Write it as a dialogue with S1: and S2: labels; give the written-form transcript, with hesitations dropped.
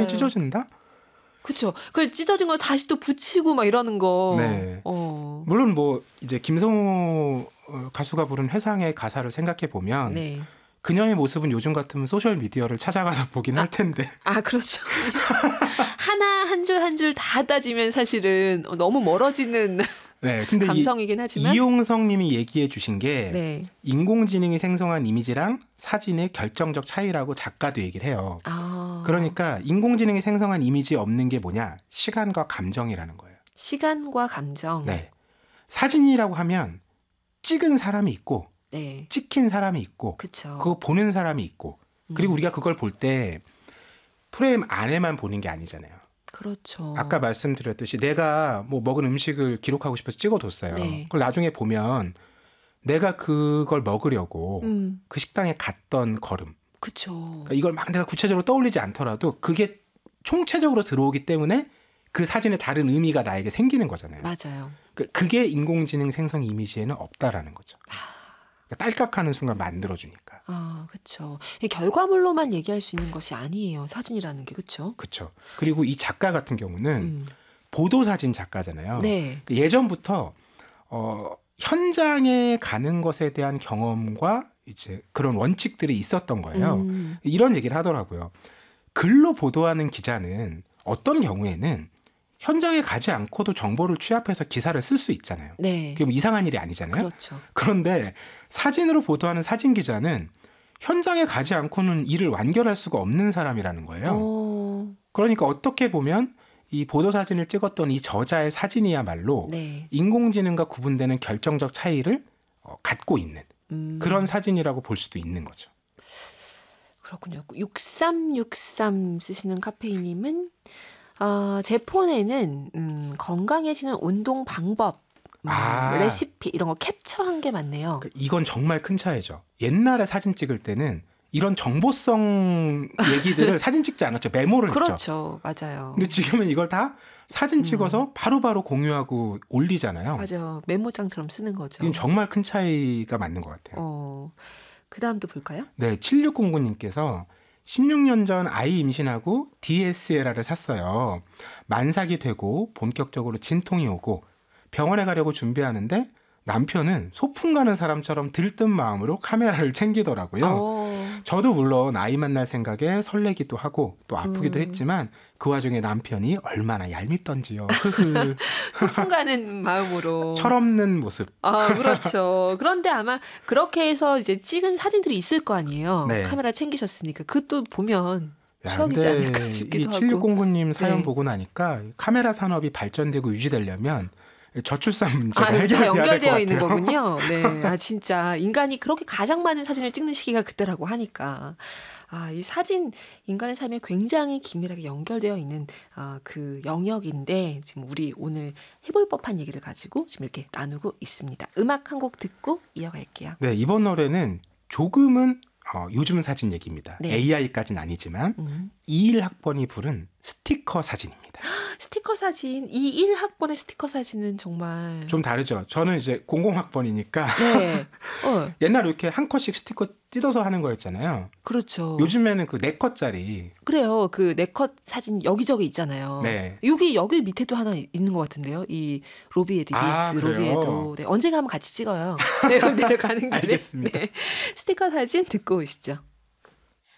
S1: 찢어진다?
S2: 그렇죠. 그걸 찢어진 걸 다시 또 붙이고 막 이러는 거.
S1: 네. 물론 뭐 이제 김성호 가수가 부른 회상의 가사를 생각해 보면
S2: 네.
S1: 그녀의 모습은 요즘 같으면 소셜 미디어를 찾아가서 보긴 할 텐데.
S2: 그렇죠. 하나 한 줄 한 줄 다 따지면 사실은 너무 멀어지는
S1: 네, 근데
S2: 감성이긴 하지만
S1: 이용성님이 얘기해 주신 게
S2: 네.
S1: 인공지능이 생성한 이미지랑 사진의 결정적 차이라고 작가도 얘기를 해요. 그러니까 인공지능이 생성한 이미지 없는 게 뭐냐? 시간과 감정이라는 거예요.
S2: 시간과 감정.
S1: 네. 사진이라고 하면 찍은 사람이 있고
S2: 네.
S1: 찍힌 사람이 있고
S2: 그쵸.
S1: 그거 보는 사람이 있고 그리고 우리가 그걸 볼 때 프레임 안에만 보는 게 아니잖아요.
S2: 그렇죠.
S1: 아까 말씀드렸듯이 내가 뭐 먹은 음식을 기록하고 싶어서 찍어뒀어요.
S2: 네.
S1: 그걸 나중에 보면 내가 그걸 먹으려고 그 식당에 갔던 걸음.
S2: 그렇죠.
S1: 그러니까 이걸 막 내가 구체적으로 떠올리지 않더라도 그게 총체적으로 들어오기 때문에 그 사진에 다른 의미가 나에게 생기는 거잖아요.
S2: 맞아요.
S1: 그게 인공지능 생성 이미지에는 없다라는 거죠. 그러니까 딸깍하는 순간 만들어주니까.
S2: 그렇죠. 결과물로만 얘기할 수 있는 것이 아니에요. 사진이라는 게. 그렇죠.
S1: 그렇죠. 그리고 이 작가 같은 경우는 보도사진 작가잖아요.
S2: 네.
S1: 예전부터 현장에 가는 것에 대한 경험과 이제 그런 원칙들이 있었던 거예요. 이런 얘기를 하더라고요. 글로 보도하는 기자는 어떤 경우에는 현장에 가지 않고도 정보를 취합해서 기사를 쓸 수 있잖아요.
S2: 네.
S1: 그게 뭐 이상한 일이 아니잖아요.
S2: 그렇죠.
S1: 그런데 사진으로 보도하는 사진 기자는 현장에 가지 않고는 일을 완결할 수가 없는 사람이라는 거예요. 그러니까 어떻게 보면 이 보도사진을 찍었던 이 저자의 사진이야말로
S2: 네.
S1: 인공지능과 구분되는 결정적 차이를 갖고 있는 그런 사진이라고 볼 수도 있는 거죠.
S2: 그렇군요. 6363 쓰시는 카페이님은 제 폰에는 건강해지는 운동 방법, 레시피 이런 거 캡처한 게 많네요.
S1: 이건 정말 큰 차이죠. 옛날에 사진 찍을 때는 이런 정보성 얘기들을 사진 찍지 않았죠. 메모를 했죠.
S2: 그렇죠. 맞아요.
S1: 근데 지금은 이걸 다 사진 찍어서 바로바로 공유하고 올리잖아요.
S2: 맞아요. 메모장처럼 쓰는 거죠.
S1: 이건 정말 큰 차이가 맞는 것 같아요.
S2: 그 다음도 볼까요?
S1: 네, 7609님께서 16년 전 아이 임신하고 DSLR을 샀어요. 만삭이 되고 본격적으로 진통이 오고 병원에 가려고 준비하는데 남편은 소풍 가는 사람처럼 들뜬 마음으로 카메라를 챙기더라고요. 저도 물론 아이 만날 생각에 설레기도 하고 또 아프기도 했지만 그 와중에 남편이 얼마나 얄밉던지요.
S2: 소풍 가는 마음으로.
S1: 철없는 모습.
S2: 그렇죠. 그런데 아마 그렇게 해서 이제 찍은 사진들이 있을 거 아니에요.
S1: 네.
S2: 카메라 챙기셨으니까 그것도 보면 추억이지 않을까 싶기도 하고.
S1: 7609님 사연
S2: 네.
S1: 보고 나니까 카메라 산업이 발전되고 유지되려면 저출산 문제가
S2: 다
S1: 해결돼야 될 것
S2: 연결되어
S1: 같아요.
S2: 있는 거군요. 네, 진짜 인간이 그렇게 가장 많은 사진을 찍는 시기가 그때라고 하니까 이 사진 인간의 삶에 굉장히 긴밀하게 연결되어 있는 그 영역인데 지금 우리 오늘 해볼 법한 얘기를 가지고 지금 이렇게 나누고 있습니다. 음악 한 곡 듣고 이어갈게요.
S1: 네, 이번 노래는 조금은 요즘 사진 얘기입니다.
S2: 네.
S1: AI까지는 아니지만 21학번이 부른 스티커 사진입니다.
S2: 스티커 사진, 21학번의 스티커 사진은 정말
S1: 좀 다르죠. 저는 이제 00학번이니까
S2: 네.
S1: 옛날에 이렇게 한 컷씩 스티커 뜯어서 하는 거였잖아요.
S2: 그렇죠.
S1: 요즘에는 그 4컷짜리.
S2: 그래요. 그 4컷 사진 여기저기 있잖아요.
S1: 네.
S2: 여기 밑에도 하나 있는 것 같은데요. 이 로비에도 EBS 로비에도. 네, 언젠가 한번 같이 찍어요. 네, 내려가는 길에.
S1: 알겠습니다.
S2: 네. 스티커 사진 듣고 오시죠.